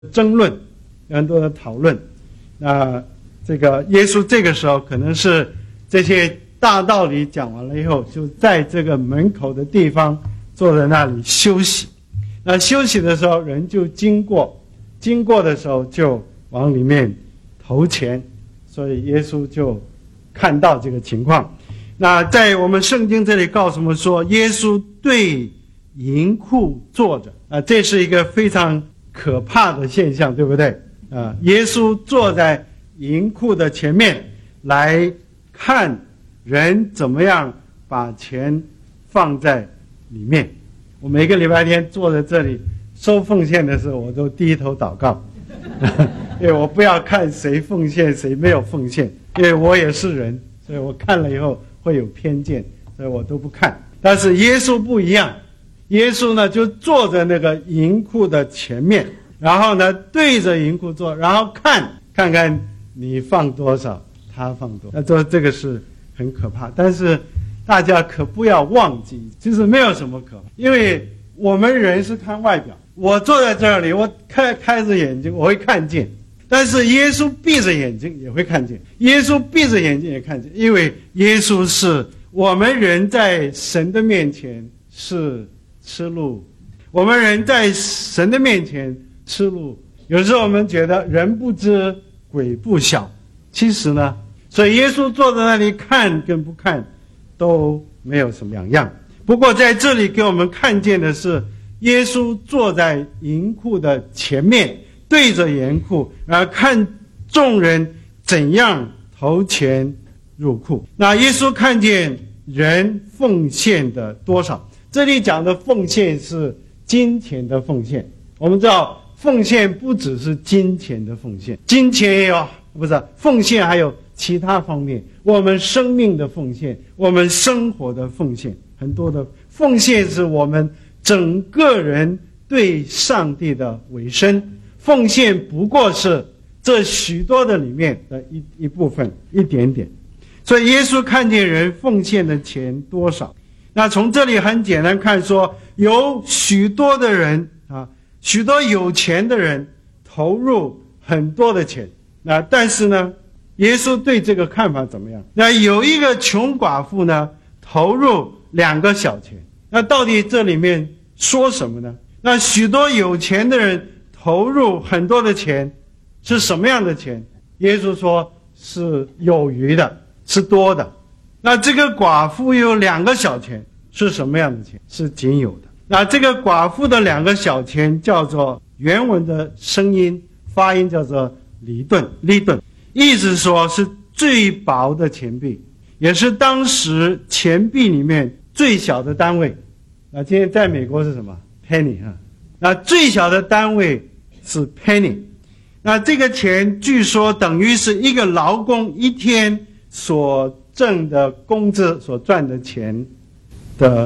争论，有很多的讨论。那这个耶稣这个时候可能是这些大道理讲完了以后，就在这个门口的地方坐在那里休息。那休息的时候，人就经过的时候就往里面投钱，所以耶稣就看到这个情况。那在我们圣经这里告诉我们说，耶稣对银库坐着，这是一个非常可怕的现象，对不对？耶稣坐在银库的前面来看人怎么样把钱放在里面。我每个礼拜天坐在这里收奉献的时候，我都低头祷告，因为我不要看谁奉献谁没有奉献，因为我也是人，所以我看了以后会有偏见，所以我都不看。但是耶稣不一样，耶稣呢就坐在那个银库的前面，然后呢对着银库坐，然后看看你放多少，他放多少。那这个是很可怕，但是大家可不要忘记，其实没有什么可怕，因为我们人是看外表。我坐在这里，我开着眼睛我会看见，但是耶稣闭着眼睛也会看见，耶稣闭着眼睛也看见，因为耶稣是我们人在神的面前是吃路，我们人在神的面前吃路。有时候我们觉得人不知鬼不晓，其实呢，所以耶稣坐在那里看跟不看都没有什么两样。不过在这里给我们看见的是，耶稣坐在银库的前面，对着银库，然后看众人怎样投钱入库。那耶稣看见人奉献的多少，这里讲的奉献是金钱的奉献。我们知道奉献不只是金钱的奉献，金钱也有，不是奉献还有其他方面，我们生命的奉献，我们生活的奉献，很多的奉献是我们整个人对上帝的委身。奉献不过是这许多的里面的一部分，一点点。所以耶稣看见人奉献的钱多少，那从这里很简单看说，有许多的人许多有钱的人投入很多的钱。那但是呢，耶稣对这个看法怎么样？那有一个穷寡妇呢，投入2个小钱。那到底这里面说什么呢？那许多有钱的人投入很多的钱，是什么样的钱？耶稣说是有余的，是多的。那这个寡妇有2个小钱，是什么样的钱？是仅有的。那这个寡妇的2个小钱叫做，原文的声音发音叫做利顿，意思说是最薄的钱币，也是当时钱币里面最小的单位。那今天在美国是什么 penny 那最小的单位是 penny。那这个钱据说等于是一个劳工一天所挣的工资所赚的钱的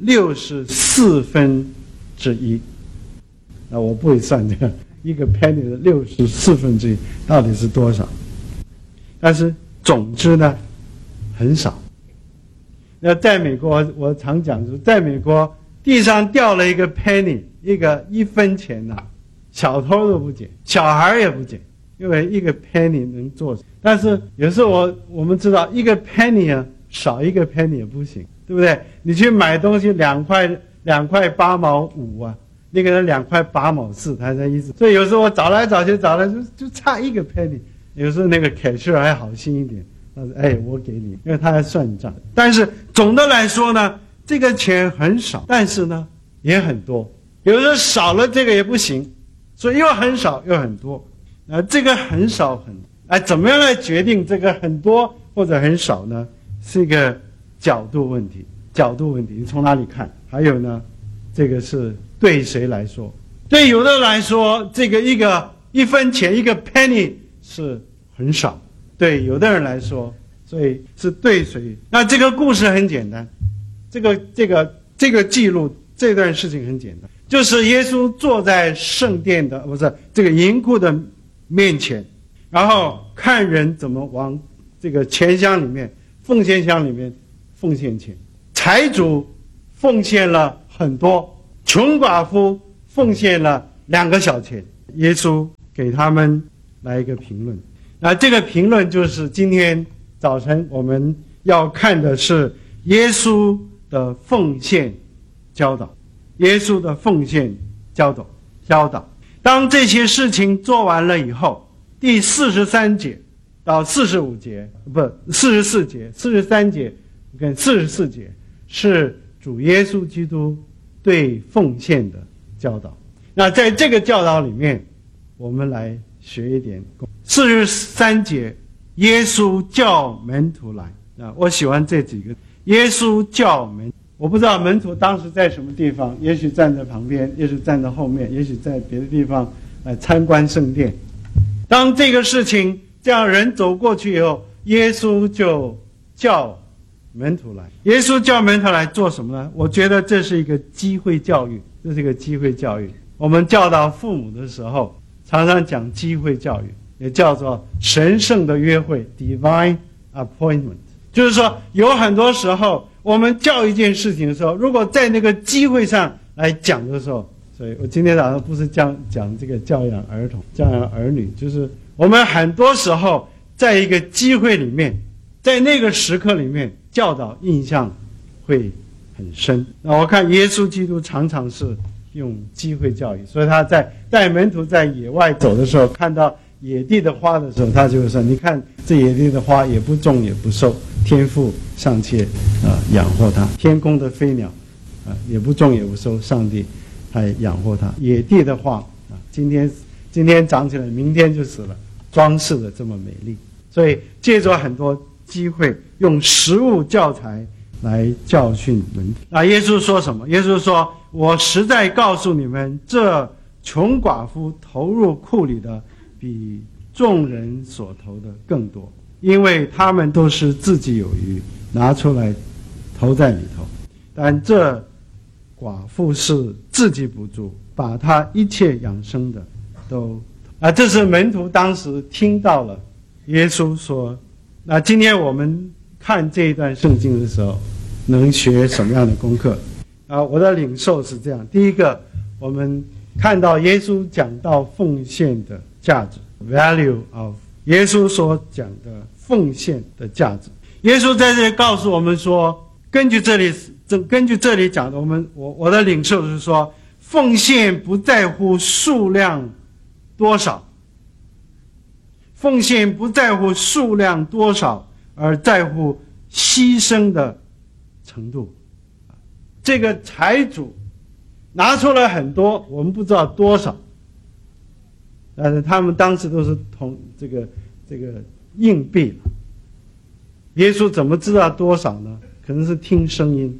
1/64。那我不会算这个一个 penny 的1/64到底是多少，但是总之呢很少。那在美国我常讲说，在美国地上掉了一个 penny， 一个1分钱小偷都不捡，小孩也不捡，因为一个 penny 能做什么？但是有时候我们知道一个 penny 少一个 penny 也不行，对不对？你去买东西2块8毛5那个人2块8毛4，他的意思。所以有时候我找来就差一个 penny， 有时候那个 cashier 还好心一点，他说我给你，因为他还算账。但是总的来说呢，这个钱很少，但是呢也很多。有时候少了这个也不行，所以又很少又很多。这个很少怎么样来决定这个很多或者很少呢？是一个角度问题，你从哪里看？还有呢，这个是对谁来说？对有的人来说，这个1分钱一个 penny 是很少，对有的人来说，所以是对谁？那这个故事很简单，这个记录这段事情很简单，就是耶稣坐在圣殿的这个银库的面前，然后看人怎么往这个钱箱里面、奉献箱里面奉献钱。财主奉献了很多，穷寡妇奉献了2个小钱。 耶稣给他们来一个评论。那这个评论就是今天早晨我们要看的是耶稣的奉献教导。耶稣的奉献教导。当这些事情做完了以后，第43节到45节，不，44节、43节跟44节是主耶稣基督对奉献的教导。那在这个教导里面，我们来学一点。43节，耶稣叫门徒来。我喜欢这几个，耶稣叫门徒。我不知道门徒当时在什么地方，也许站在旁边，也许站在后面，也许在别的地方来参观圣殿。当这个事情这样人走过去以后，耶稣就叫门徒来。耶稣叫门徒来做什么呢？我觉得这是一个机会教育，这是一个机会教育。我们教导父母的时候，常常讲机会教育，也叫做神圣的约会 （divine appointment）。就是说，有很多时候我们教一件事情的时候，如果在那个机会上来讲的时候，所以我今天早上不是讲这个教养儿童、教养儿女，就是我们很多时候在一个机会里面，在那个时刻里面教导印象会很深。那我看耶稣基督常常是用机会教育，所以他在带门徒在野外走的时候，看到野地的花的时候，他就会说：“你看这野地的花也不种也不收，天父尚且养活它；天空的飞鸟也不种也不收，上帝还养活它。野地的花今天长起来，明天就死了，装饰的这么美丽。”所以借着很多机会，用实物教材来教训门徒。耶稣说什么？耶稣说：“我实在告诉你们，这穷寡妇投入库里的比众人所投的更多，因为他们都是自己有余，拿出来投在里头，但这寡妇是自己不足，把她一切养生的都这是门徒当时听到了耶稣说。那今天我们看这一段圣经的时候，能学什么样的功课？我的领受是这样：第一个，我们看到耶稣讲到奉献的价值 ，value of 耶稣所讲的奉献的价值。耶稣在这里告诉我们说，根据这里讲的，我的领受是说，奉献不在乎数量多少，奉献不在乎数量多少，而在乎牺牲的程度。这个财主拿出了很多，我们不知道多少，但是他们当时都是这个硬币了。耶稣怎么知道多少呢？可能是听声音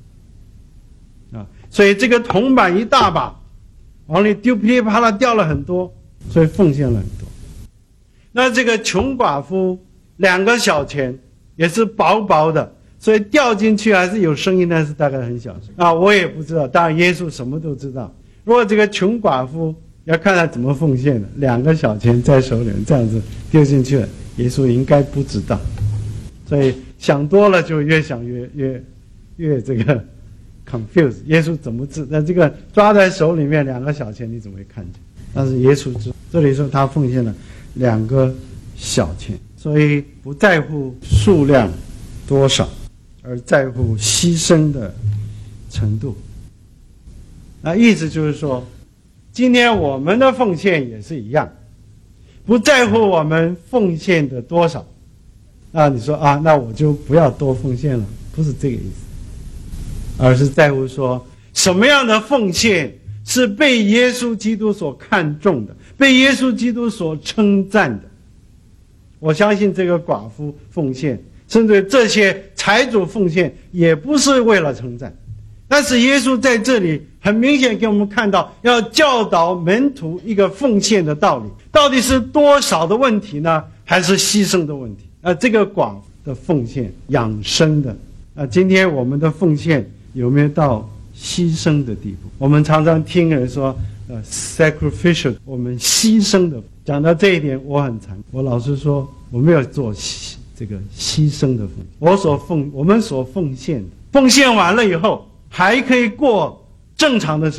所以这个铜板一大把往里丢，噼里啪啦掉了很多，所以奉献了很多。那这个穷寡妇2个小钱也是薄薄的，所以掉进去还是有声音，但是大概很小声我也不知道，当然耶稣什么都知道。如果这个穷寡妇要看他怎么奉献的，2个小钱在手里这样子丢进去了，耶稣应该不知道。所以想多了就越想越这个 confused。耶稣怎么知？那这个抓在手里面2个小钱你怎么会看见？但是耶稣知道，这里说他奉献了2个小钱，所以不在乎数量多少，而在乎牺牲的程度。意思就是说，今天我们的奉献也是一样，不在乎我们奉献的多少。你说那我就不要多奉献了，不是这个意思，而是在乎说什么样的奉献是被耶稣基督所看重的，被耶稣基督所称赞的。我相信这个寡妇奉献，甚至这些财主奉献，也不是为了称赞。但是耶稣在这里很明显给我们看到，要教导门徒一个奉献的道理，到底是多少的问题呢，还是牺牲的问题？这个寡妇的奉献养生的今天我们的奉献有没有到牺牲的地步？我们常常听人说sacrificial， 我们牺牲的。讲到这一点我很惭愧，我老实说我没有做这个牺牲的奉献。我们所奉献的，奉献完了以后还可以过正常的生活，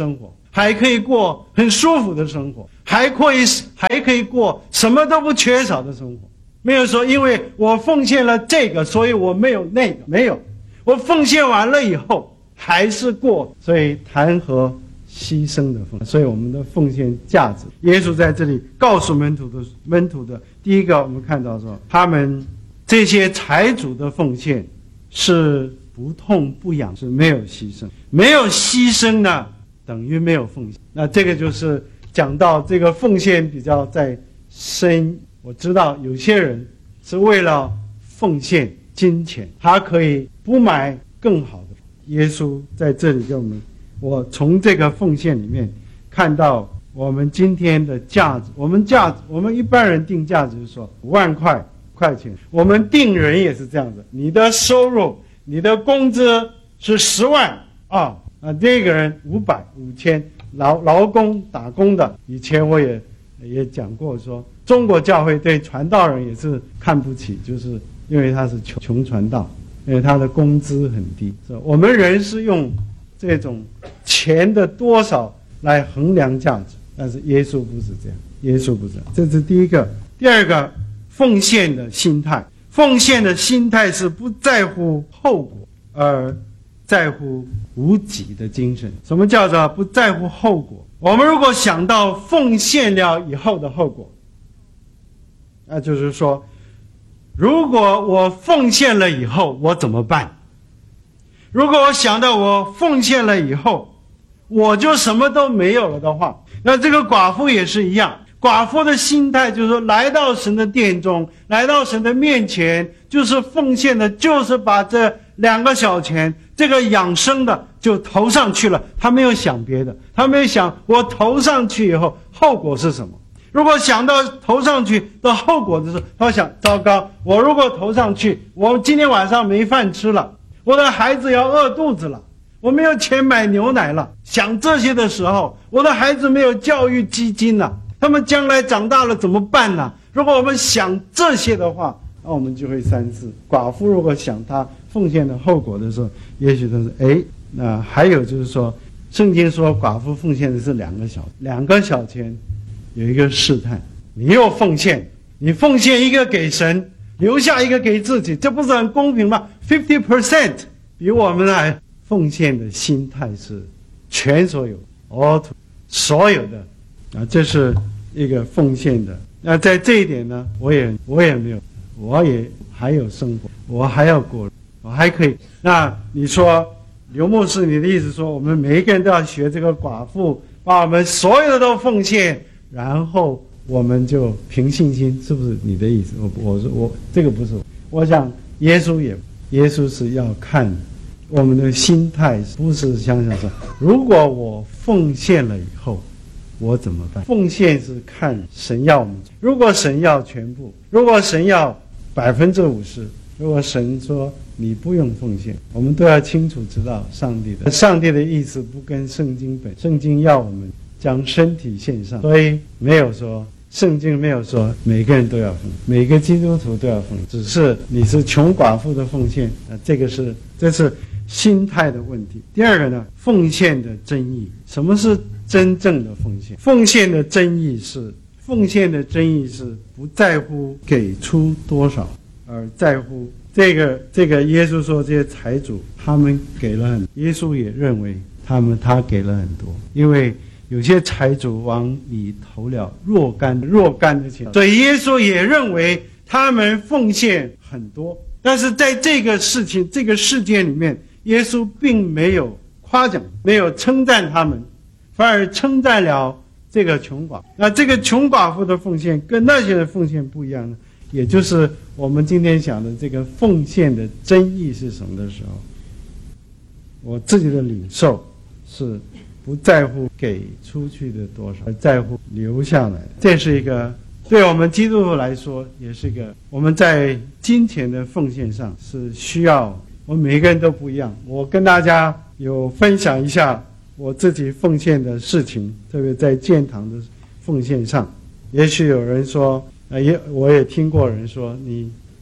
还可以过很舒服的生活，还可以过什么都不缺少的生活。没有说因为我奉献了这个，所以我没有那个，没有，我奉献完了以后还是过，所以谈何牺牲的奉献？所以我们的奉献价值，耶稣在这里告诉门徒的第一个，我们看到说，他们这些财主的奉献是不痛不痒，是没有牺牲，没有牺牲呢，等于没有奉献。那这个就是讲到这个奉献比较在深。我知道有些人是为了奉献金钱，他可以不买更好的。耶稣在这里给我从这个奉献里面看到我们今天的价值。我们一般人定价值是说5万块钱，我们定人也是这样子。你的收入，你的工资是10万这个人500、5000，劳工打工的。以前我也讲过说，中国教会对传道人也是看不起，就是因为他是穷传道，因为他的工资很低。我们人是用这种钱的多少来衡量价值，但是耶稣不是这样，耶稣不是这样。这是第一个。第二个，奉献的心态。奉献的心态是不在乎后果，而在乎无己的精神。什么叫做不在乎后果？我们如果想到奉献了以后的后果，那就是说，如果我奉献了以后我怎么办？如果我想到我奉献了以后我就什么都没有了的话，那这个寡妇也是一样。寡妇的心态就是说，来到神的殿中，来到神的面前，就是奉献的，就是把这2个小钱，这个养生的就投上去了。他没有想别的，他没有想我投上去以后后果是什么。如果想到投上去的后果的时候，他想，糟糕，我如果投上去，我今天晚上没饭吃了，我的孩子要饿肚子了，我没有钱买牛奶了。想这些的时候，我的孩子没有教育基金了，他们将来长大了怎么办呢？如果我们想这些的话，那我们就会三思。寡妇如果想她奉献的后果的时候，也许她是那还有就是说，圣经说寡妇奉献的是2个小钱，有一个试探。你又奉献，你奉献一个给神，留下一个给自己，这不是很公平吗？ 50% 比我们来奉献的心态是全所有所有的这是一个奉献的。那在这一点呢，我也没有，我也还有生活，我还要过，我还可以。那你说刘牧师，你的意思说我们每一个人都要学这个寡妇，把我们所有的都奉献，然后我们就凭信心，是不是你的意思？我这个不是。我想耶稣是要看我们的心态，不是想说如果我奉献了以后我怎么办？奉献是看神要我们，如果神要全部，如果神要50%，如果神说你不用奉献，我们都要清楚知道上帝的意思不跟圣经要我们将身体献上，所以圣经没有说每个人都要奉献，每个基督徒都要奉献，只是你是穷寡妇的奉献，这是心态的问题。第二个呢，奉献的真意。什么是真正的奉献？奉献的真意是不在乎给出多少，而在乎这个耶稣说这些财主他们给了很多，耶稣也认为他给了很多，因为有些财主往里投了若干的钱，所以耶稣也认为他们奉献很多。但是在这个事件里面，耶稣并没有夸奖，没有称赞他们，反而称赞了这个穷寡妇。那这个穷寡妇的奉献跟那些的奉献不一样呢，也就是我们今天讲的这个奉献的真意是什么的时候，我自己的领受是不在乎给出去的多少，而在乎留下来的。这是一个对我们基督徒来说，也是一个我们在金钱的奉献上是需要，我们每一个人都不一样。我跟大家有分享一下我自己奉献的事情，特别在建堂的奉献上。也许有人说我也听过人说，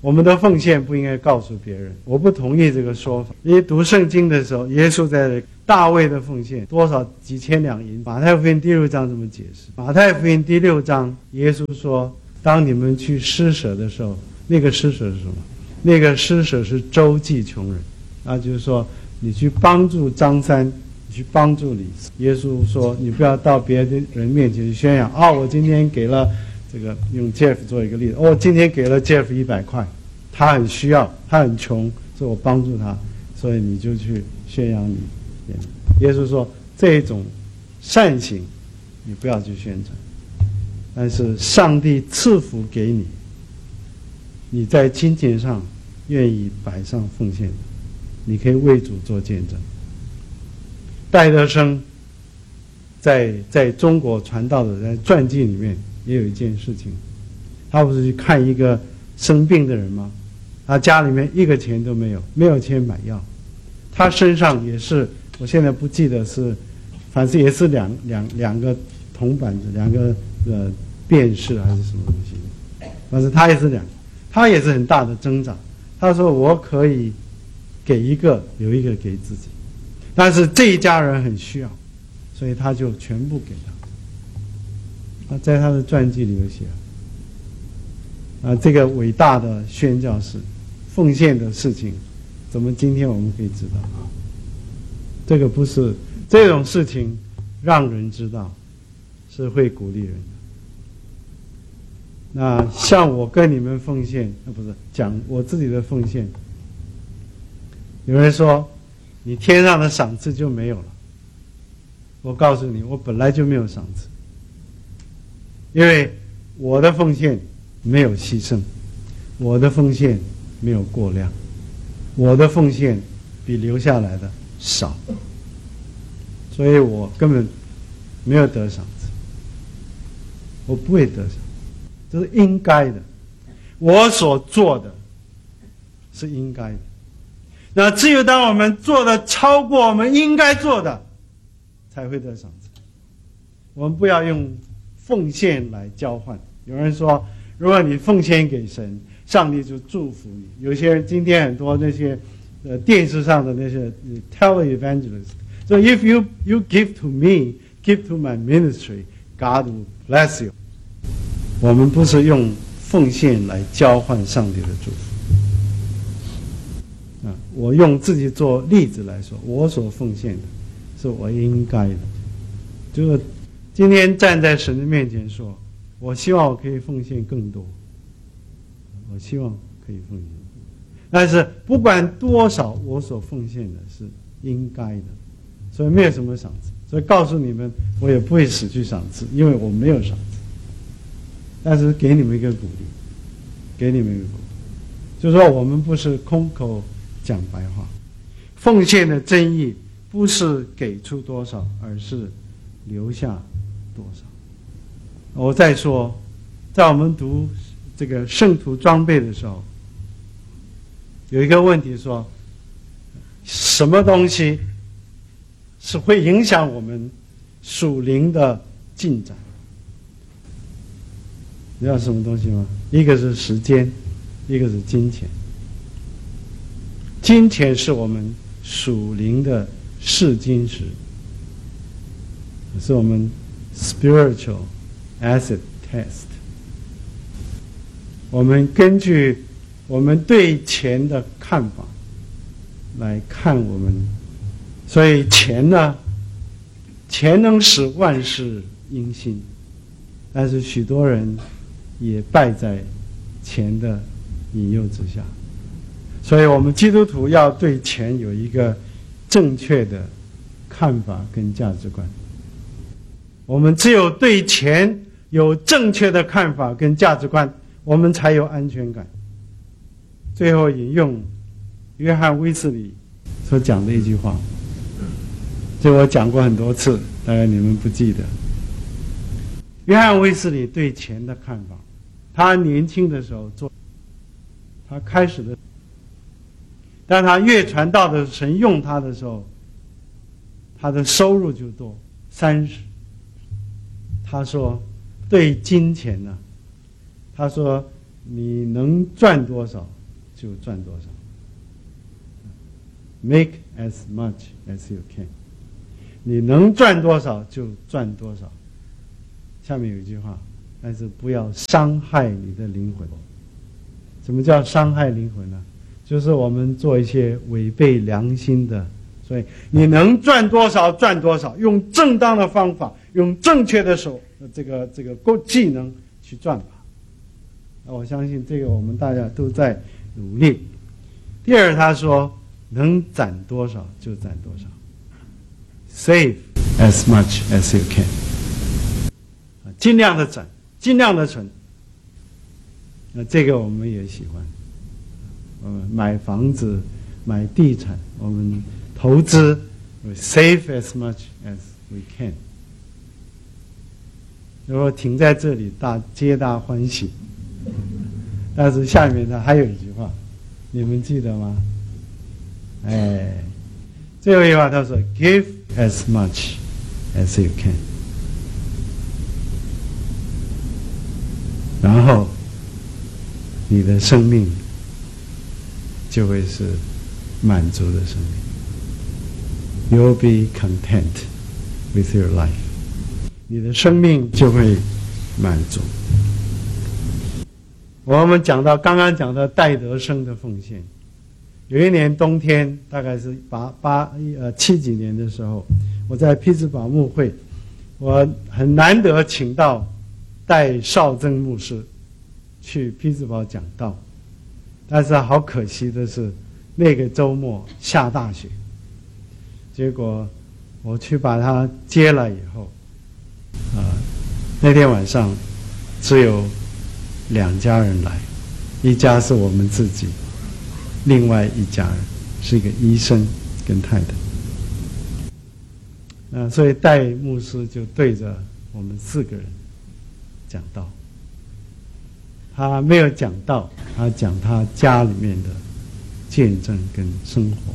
我们的奉献不应该告诉别人，我不同意这个说法。因为读圣经的时候，耶稣在大卫的奉献多少几千两银，马太福音第6章这么解释。马太福音第6章，耶稣说，当你们去施舍的时候，那个施舍是什么？那个施舍是周济穷人，那就是说你去帮助张三，你去帮助李四。耶稣说，你不要到别的人面前去宣扬，我今天给了这个，用 Jeff 做一个例子，我今天给了 Jeff 100块，他很需要，他很穷，所以我帮助他，所以你就去宣扬你。耶稣说，这种善行你不要去宣传，但是上帝赐福给你，你在金钱上愿意摆上奉献，你可以为主做见证。戴德生在中国传道的在传记里面也有一件事情，他不是去看一个生病的人吗？他家里面一个钱都没有，没有钱买药，他身上也是，我现在不记得是，反正也是两个铜板子，两个便士还是什么东西，反正他也是他也是很大的挣扎。他说我可以给一个，留一个给自己，但是这一家人很需要，所以他就全部给他。在他的传记里有写这个伟大的宣教士奉献的事情，怎么今天我们可以知道？这个不是这种事情让人知道，是会鼓励人的。那像我跟你们奉献，不是讲我自己的奉献。有人说你天上的赏赐就没有了，我告诉你，我本来就没有赏赐，因为我的奉献没有牺牲，我的奉献没有过量，我的奉献比留下来的少，所以我根本没有得赏赐，我不会得赏，这是应该的，我所做的是应该的。那只有当我们做的超过我们应该做的，才会得赏赐。我们不要用奉献来交换。有人说，如果你奉献给神，上帝就祝福你。有些人今天很多那些电视上的那些 tele-evangelists， so if you give to me, give to my ministry, God will bless you。 我们不是用奉献来交换上帝的祝福。我用自己做例子来说，我所奉献的是我应该的，就是今天站在神的面前说，我希望我可以奉献更多，我希望可以奉献更多，但是不管多少，我所奉献的是应该的，所以没有什么赏赐。所以告诉你们，我也不会死去赏赐，因为我没有赏赐。但是给你们一个鼓励，给你们一个鼓励，就是说我们不是空口讲白话，奉献的真意不是给出多少，而是留下多少。我再说，在我们读这个圣徒装备的时候，有一个问题说，什么东西是会影响我们属灵的进展？你知道什么东西吗？一个是时间，一个是金钱。金钱是我们属灵的试金石，是我们 spiritual acid test。我们根据我们对钱的看法来看我们，所以钱呢，钱能使万事应心，但是许多人也败在钱的引诱之下。所以我们基督徒要对钱有一个正确的看法跟价值观。我们只有对钱有正确的看法跟价值观，我们才有安全感。最后引用约翰威斯理所讲的一句话，这我讲过很多次，大概你们不记得。约翰威斯理对钱的看法，他年轻的时候他开始的，当他越传道的神用他的时候，他的收入就多30。他说对金钱呢，他说你能赚多少就赚多少。Make as much as you can， 你能赚多少就赚多少。下面有一句话，但是不要伤害你的灵魂。什么叫伤害灵魂呢？就是我们做一些违背良心的。所以你能赚多少赚多少，用正当的方法，用正确的这个技能去赚吧。我相信这个我们大家都在努力。第二，他说能攒多少就攒多少 ，save as much as you can， 尽量的攒，尽量的存。这个我们也喜欢。买房子，买地产，我们投资 ，save as much as we can。如果停在这里，皆大欢喜。但是下面呢还有一句话，你们记得吗？最后一句话他说 ，give as much as you can。然后你的生命就会是满足的生命。You'll be content with your life。你的生命就会满足。我们刚刚讲到戴德生的奉献。有一年冬天，大概是70几年的时候，我在匹兹堡牧会，我很难得请到戴绍曾牧师去匹兹堡讲道，但是好可惜的是，那个周末下大雪，结果我去把他接了以后，那天晚上只有2家人来，一家是我们自己，另外一家人是一个医生跟太太。所以戴牧师就对着我们4个人讲道。他没有讲道，他讲他家里面的见证跟生活。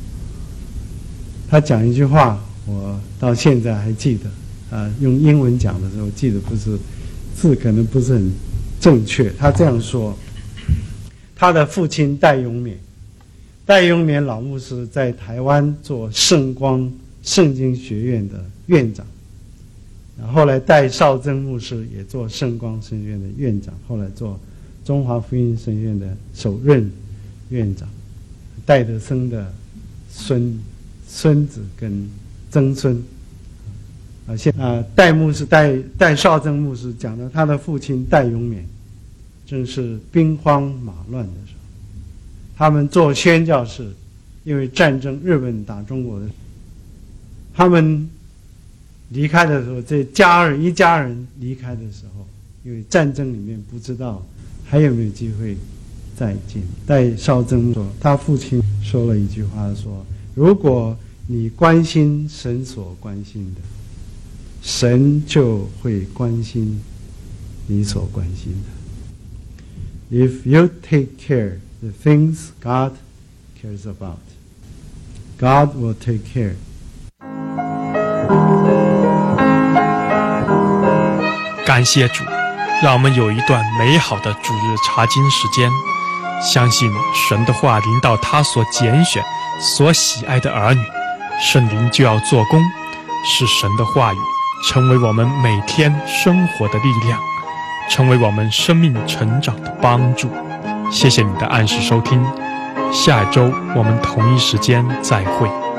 他讲一句话，我到现在还记得。用英文讲的时候，记得不是字可能不是很正确。他这样说：他的父亲戴永勉老牧师在台湾做圣光圣经学院的院长，后来戴绍曾牧师也做圣光圣院的院长，后来做中华福音神学院的首任院长。戴德生的孙子跟曾孙。戴绍曾牧师讲的，他的父亲戴永勉正是兵荒马乱的时候，他们做宣教士，因为战争，日本打中国的，他们离开的时候，这一家人离开的时候，因为战争里面不知道还有没有机会再见。戴绍曾说，他父亲说了一句话，说：如果你关心神所关心的，神就会关心你所关心的。If you take care the things God cares about, God will take care. 感谢主，让我们有一段美好的主日查经时间。相信神的话临到他所拣选、所喜爱的儿女，圣灵就要做工，使神的话语成为我们每天生活的力量，成为我们生命成长的帮助。谢谢你的按时收听，下一周我们同一时间再会。